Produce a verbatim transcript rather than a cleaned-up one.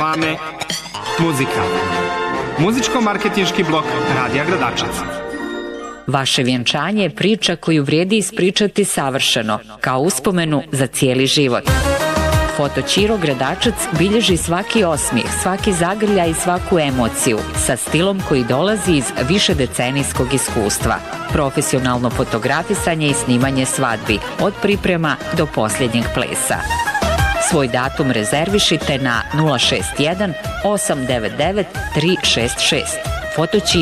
reklame, muzika. Muzičko-marketinški blok Radija Gradačac. Vaše vjenčanje je priča koju vrijedi ispričati savršeno, kao uspomenu za cijeli život. Fotoćiro Gradačac bilježi svaki osmijeh, svaki zagrljaj i svaku emociju, sa stilom koji dolazi iz višedecenijskog iskustva. Profesionalno fotografisanje i snimanje svadbi, od priprema do posljednjeg plesa. Svoj datum rezervišite na nula šest jedan osam devet devet tri šest šest. Fotoćiro